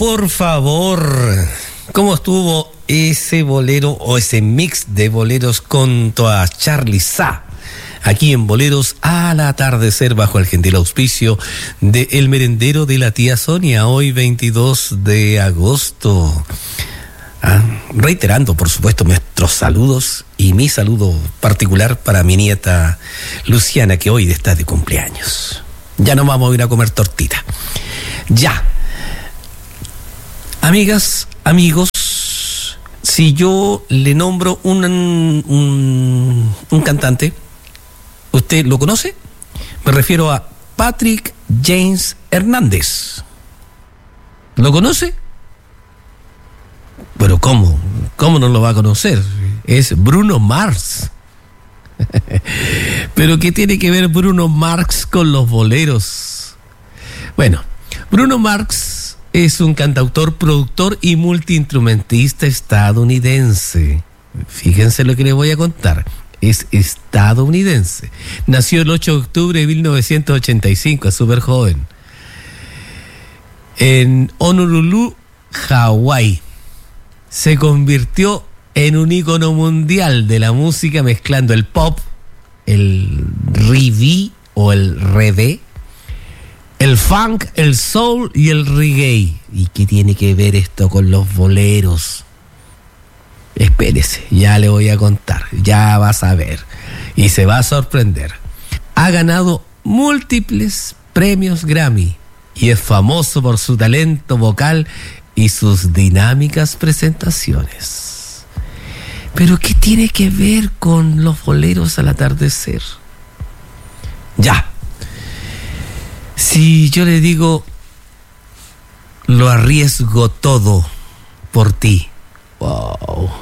por favor, ¿cómo estuvo ese bolero o ese mix de boleros junto a Charly Sa? Aquí en Boleros al atardecer, bajo el gentil auspicio de El Merendero de la Tía Sonia, hoy 22 de agosto. Reiterando, por supuesto, nuestros saludos y mi saludo particular para mi nieta Luciana, que hoy está de cumpleaños. Ya no vamos a ir a comer tortita. Ya. Amigas, amigos, si yo le nombro un cantante, ¿usted lo conoce? Me refiero a Patrick James Hernández. ¿Lo conoce? Pero ¿cómo? ¿Cómo no lo va a conocer? Es Bruno Mars. ¿Pero qué tiene que ver Bruno Mars con los boleros? Bueno, Bruno Mars es un cantautor, productor y multiinstrumentista estadounidense. Fíjense lo que les voy a contar. Es estadounidense. Nació el 8 de octubre de 1985, es súper joven, en Honolulu, Hawái. Se convirtió en un ícono mundial de la música, mezclando el pop, el R&B o el reggae, el funk, el soul y el reggae. ¿Y qué tiene que ver esto con los boleros? Espérese, ya le voy a contar, ya vas a ver y se va a sorprender. Ha ganado múltiples premios Grammy y es famoso por su talento vocal y sus dinámicas presentaciones. ¿Pero qué tiene que ver con los boleros al atardecer? Ya. Si yo le digo, lo arriesgo todo por ti. Wow.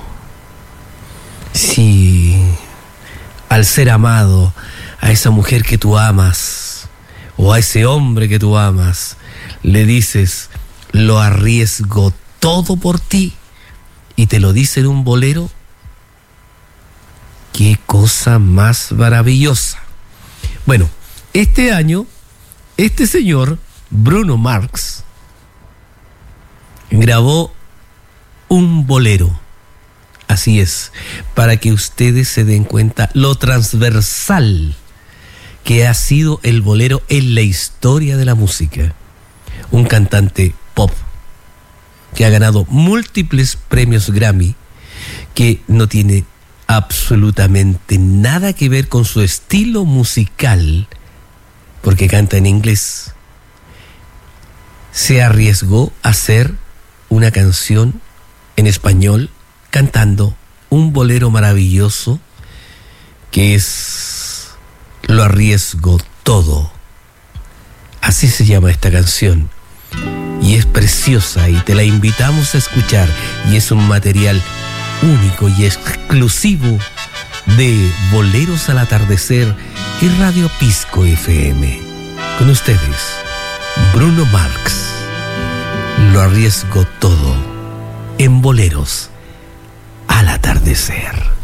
Si al ser amado, a esa mujer que tú amas, o a ese hombre que tú amas, le dices, lo arriesgo todo por ti, y te lo dice en un bolero, qué cosa más maravillosa. Bueno, este año, este señor, Bruno Mars, grabó un bolero. Así es, para que ustedes se den cuenta lo transversal que ha sido el bolero en la historia de la música. Un cantante pop que ha ganado múltiples premios Grammy, que no tiene absolutamente nada que ver con su estilo musical, porque canta en inglés. Se arriesgó a hacer una canción en español cantando un bolero maravilloso que es Lo arriesgo todo. Así se llama esta canción y es preciosa y te la invitamos a escuchar, y es un material único y exclusivo de Boleros al atardecer y Radio Pisco FM. Con ustedes, Bruno Mars. Lo arriesgo todo en Boleros al atardecer.